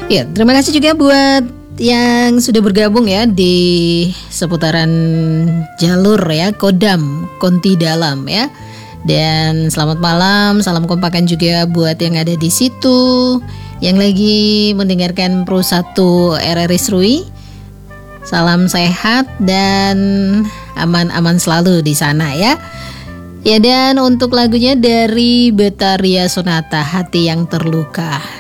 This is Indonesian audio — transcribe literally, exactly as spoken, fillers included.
Ya, terima kasih juga buat yang sudah bergabung ya di seputaran jalur ya Kodam Konti Dalam ya. Dan selamat malam, salam kompakan juga buat yang ada di situ, yang lagi mendengarkan Pro satu R R I Serui. Salam sehat dan aman-aman selalu di sana ya. Ya, dan untuk lagunya dari Betaria Sonata, Hati Yang Terluka.